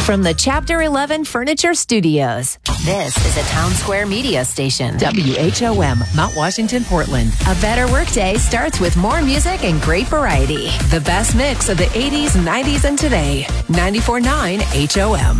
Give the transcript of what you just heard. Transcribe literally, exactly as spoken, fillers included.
From the Chapter eleven Furniture Studios, this is a Town Square Media Station. W H O M, Mount Washington, Portland. A better workday starts with more music and great variety. The best mix of the eighties, nineties, and today. ninety-four point nine H O M.